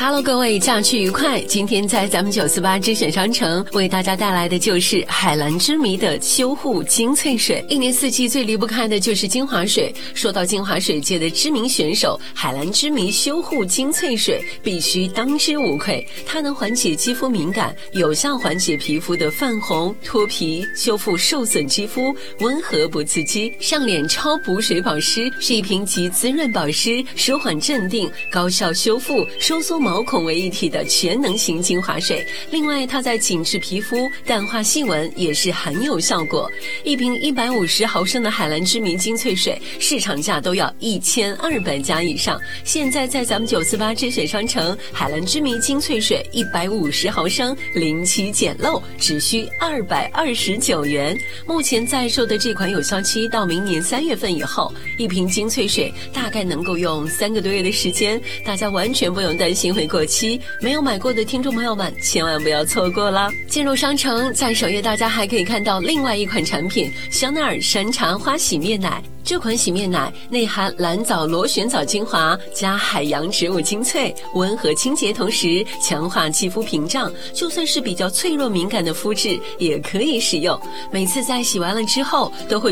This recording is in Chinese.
Hello， 各位，假期愉快！今天在咱们948之选商城为大家带来的就是海蓝之谜的修护精粹水。一年四季最离不开的就是精华水。说到精华水界的知名选手，海蓝之谜修护精粹水必须当之无愧。它能缓解肌肤敏感，有效缓解皮肤的泛红、脱皮，修复受损肌肤，温和不刺激。上脸超补水保湿，是一瓶集滋润保湿、舒缓镇定、高效修复、收缩毛孔为一体的全能型精华水。另外，它在紧致皮肤、淡化细纹也是很有效果。一瓶150毫升的海蓝之谜精粹水，市场价都要1200加以上。现在在咱们948之选商城，海蓝之谜精粹水150毫升零起捡漏，只需229元。目前在售的这款有效期到明年3月份以后，一瓶精粹水大概能够用3个多月的时间，大家完全不用担心会过期。没有买过的听众朋友们千万不要错过了。进入商城，在首页大家还可以看到另外一款产品香奈儿山茶花洗面奶。这款洗面奶内含蓝藻螺旋藻精华加海洋植物精粹，温和清洁，同时强化肌肤屏障，就算是比较脆弱敏感的肤质也可以使用。每次在洗完了之后都会